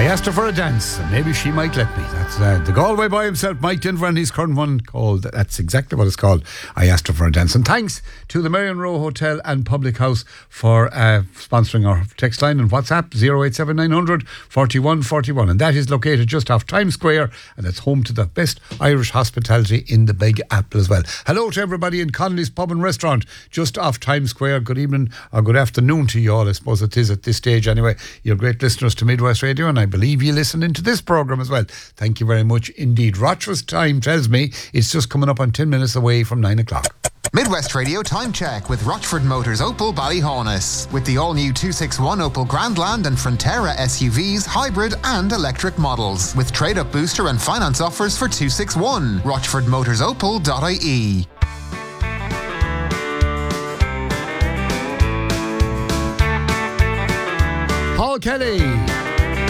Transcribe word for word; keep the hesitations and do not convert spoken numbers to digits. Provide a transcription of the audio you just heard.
I asked her for a dance, and maybe she might let me. That's uh, the Galway by himself, Mike Denver, and his current one called, that's exactly what it's called, I Asked Her for a Dance. And thanks to the Marion Row Hotel and Public House for uh, sponsoring our text line and WhatsApp, zero eight seven nine hundred forty-one forty-one. And that is located just off Times Square, and it's home to the best Irish hospitality in the Big Apple as well. Hello to everybody in Connolly's Pub and Restaurant, just off Times Square. Good evening, or good afternoon to you all, I suppose it is at this stage anyway. You're great listeners to Midwest Radio, and I believe you listen into this programme as well. Thank you very much indeed. Rochfort's time tells me it's just coming up on ten minutes away from nine o'clock. Midwest Radio time check with Rochford Motors Opel Ballyhaunis. With the all-new two sixty-one Opel Grandland and Frontera S U Vs, hybrid and electric models. With trade-up booster and finance offers for two sixty-one. rochford motors opel dot I E. Paul Kelly.